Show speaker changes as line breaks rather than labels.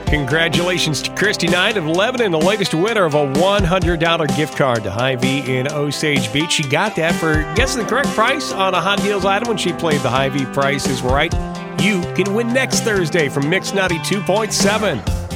Congratulations to Christy Knight of Lebanon, the latest winner of a $100 gift card to Hy-Vee in Osage Beach. She got that for guessing the correct price on a Hot Deals item when she played the Hy-Vee Price is Right. You can win next Thursday from Mix 92.7.